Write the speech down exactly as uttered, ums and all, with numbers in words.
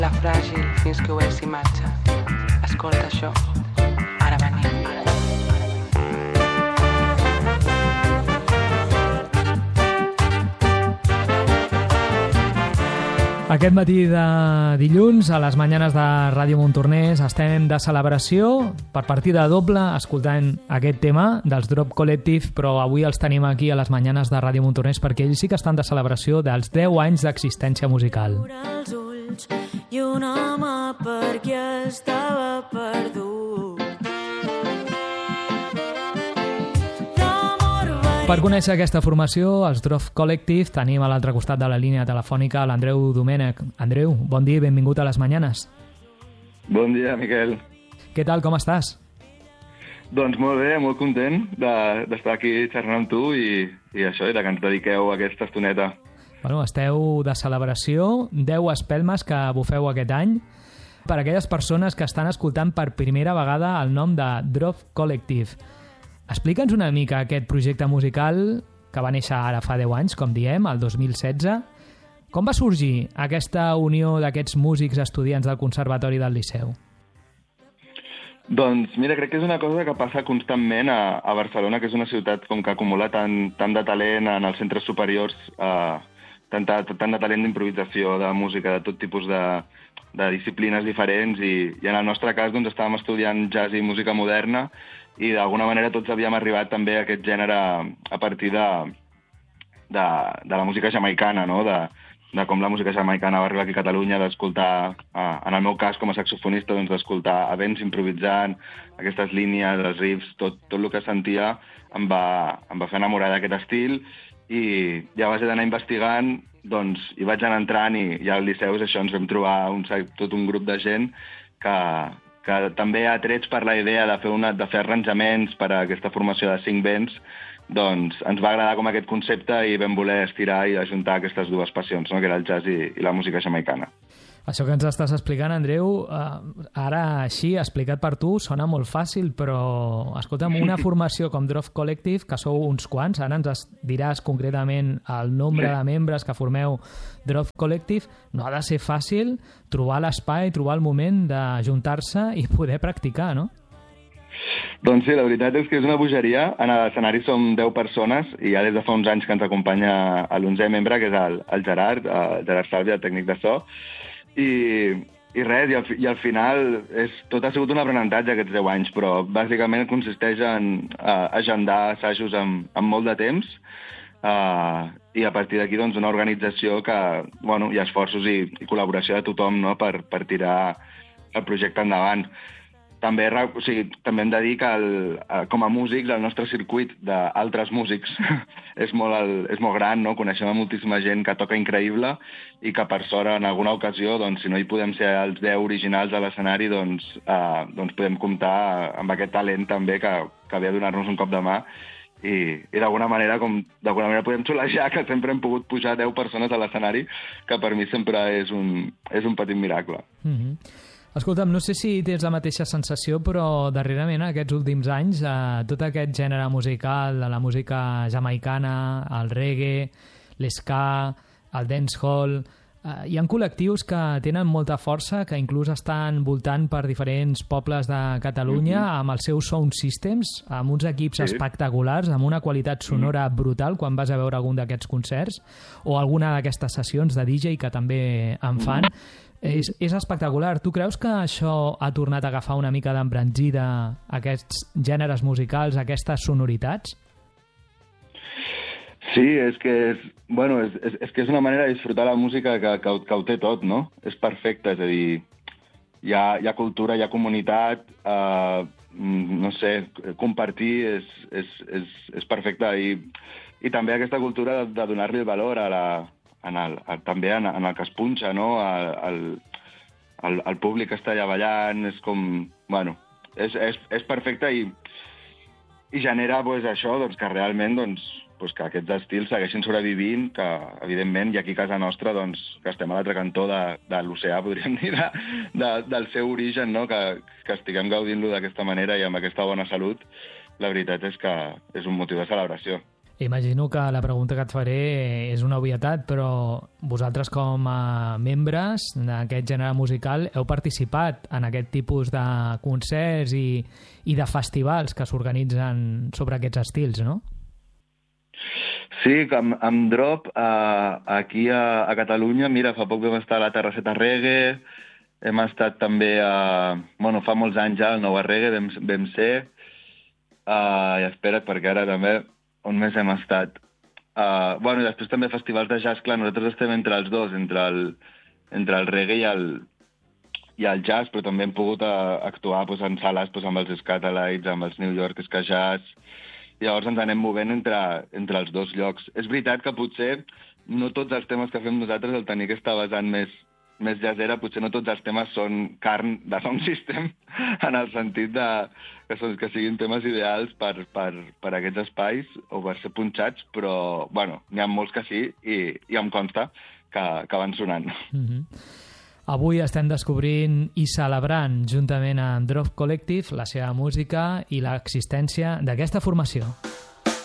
La fràgil fins que ho és imatge. Escolta això, ara venim. Aquest matí de dilluns, a les Manyanes de Ràdio Montornès, estem de celebració per partida doble escoltant aquest tema dels Drop Collective, però avui els tenim aquí a les Manyanes de Ràdio Montornès perquè ells sí que estan de celebració dels deu anys d'existència musical. I un home perquè estava perdut. Per conèixer aquesta formació, els Drop Collective, tenim a l'altre costat de la línia telefònica l'Andreu Domènech. Andreu, bon dia i benvingut a les Manyanes. Bon dia, Miquel. Què tal, com estàs? Doncs molt bé, molt content de- d'estar aquí xerrant amb tu i, i això, i de que ens dediqueu aquesta estoneta. Bueno, esteu de celebració, deu espelmes que bufeu aquest any. Per aquelles persones que estan escoltant per primera vegada el nom de Drop Collective. Explica'ns una mica aquest projecte musical que va néixer ara fa deu anys, com diem, el dos mil setze. Com va sorgir aquesta unió d'aquests músics estudiants del Conservatori del Liceu? Doncs mira, crec que és una cosa que passa constantment a, a Barcelona, que és una ciutat com que acumula tant, tant de talent en els centres superiors, eh, tant, de, tant de talent d'improvisació, de música, de tot tipus de, de disciplines diferents, i, i en el nostre cas doncs, estàvem estudiant jazz i música moderna, i d'alguna manera tots havíem arribat també a aquest gènere a partir de, de, de la música jamaicana, no? de, de com la música jamaicana va arribar aquí a Catalunya, d'escoltar, eh, en el meu cas com a saxofonista, doncs, d'escoltar a vents improvisant, aquestes línies, els riffs, tot, tot el que sentia em va, em va fer enamorar d'aquest estil, i ja a base d'anar investigant, doncs hi vaig anar entrant, i ja al Liceu això ens vam trobar un, tot un grup de gent que, que també atrets per la idea de fer, una, de fer arranjaments per a aquesta formació de cinc vents, doncs ens va agradar com aquest concepte i vam voler estirar i ajuntar aquestes dues passions, no? Que era el jazz i, i la música jamaicana. Això que ens estàs explicant, Andreu, eh, ara així, explicat per tu, sona molt fàcil, però, escolta'm, una formació com Drop Collective, que sou uns quants, ara ens diràs concretament el nombre Sí. de membres que formeu Drop Collective, no ha de ser fàcil trobar l'espai, trobar el moment d'ajuntar-se i poder practicar, no? Doncs sí, la veritat és que és una bogeria. En l'escenari som deu persones i ja des de fa uns anys que ens acompanya l'onzè membre, que és el, el Gerard, el Gerard Sàlvia, el tècnic de so. I, i res, i al, i al final és, tot ha sigut un aprenentatge aquests deu anys, però bàsicament consisteix en uh, agendar assajos amb, amb molt de temps, uh, i a partir d'aquí doncs, una organització que, bueno, hi ha esforços i, i col·laboració de tothom, no?, per, per tirar el projecte endavant. També, o sigui, també hem de dir que el, com a músics el nostre circuit d'altres músics és, molt, el, és molt gran, no? Coneixem a moltíssima gent que toca increïble i que per sort en alguna ocasió, doncs, si no hi podem ser els deu originals a l'escenari, doncs, eh, doncs podem comptar amb aquest talent també que, que ve a donar-nos un cop de mà i, i d'alguna manera com d'alguna manera podem xolejar que sempre hem pogut pujar deu persones a l'escenari, que per mi sempre és un, és un petit miracle. Mm-hmm. Escolta'm, no sé si tens la mateixa sensació, però darrerament, aquests últims anys, eh, tot aquest gènere musical, de la música jamaicana, el reggae, l'ska, el dancehall, eh, hi ha col·lectius que tenen molta força, que inclús estan voltant per diferents pobles de Catalunya, mm-hmm. amb els seus sound systems, amb uns equips sí. espectaculars, amb una qualitat sonora mm-hmm. brutal quan vas a veure algun d'aquests concerts, o alguna d'aquestes sessions de D J que també en fan. Mm-hmm. És, és espectacular. Tu creus que això ha tornat a agafar una mica d'embranzida aquests gèneres musicals, aquestes sonoritats? Sí, és que és, bueno, és, és, és que és una manera de disfrutar la música que, que, que ho té tot, no? És perfecte, és a dir, hi ha, hi ha cultura, hi ha comunitat, eh, no sé, compartir és, és, és, és perfecte, i, i també aquesta cultura de, de donar-li el valor a la... En el, també en, en el que es punxa, no? El, el, el públic que està allà ballant, és com... Bueno, és, és, és perfecte i, i genera pues, això, doncs, que realment doncs, pues, que aquests estils segueixin sobrevivint, que evidentment, i aquí a casa nostra, doncs, que estem a l'altre cantó de, de l'oceà, podríem dir, de, de, del seu origen, no? que, que estiguem gaudint-lo d'aquesta manera i amb aquesta bona salut, la veritat és que és un motiu de celebració. Imagino que la pregunta que et faré és una obvietat, però vosaltres com a membres d'aquest gènere musical heu participat en aquest tipus de concerts i, i de festivals que s'organitzen sobre aquests estils, no? Sí, amb, amb Drop, eh, aquí a, a Catalunya, mira, fa poc vam estar a la Terrasseta Reggae, hem estat també a... Bueno, fa molts anys ja, al Nova Reggae vam, vam ser, uh, i espera't, perquè ara també, on més hem estat? Uh, bueno, i després també festivals de jazz, clar, nosaltres estem entre els dos, entre el, entre el reggae i el, i el jazz, però també hem pogut uh, actuar pues, en sales pues, amb els Scatolites, amb els New York Ska Jazz. Llavors ens anem movent entre, entre els dos llocs. És veritat que potser no tots els temes que fem nosaltres, el tenir aquesta vessant més, més jazzera, potser no tots els temes són carn de Sound System, en el sentit de, que, són, que siguin temes ideals per, per, per aquests espais o per ser punxats, però bueno, n'hi ha molts que sí i, i em consta que, que van sonant. Mm-hmm. Avui estem descobrint i celebrant, juntament amb Drop Collective, la seva música i l'existència d'aquesta formació.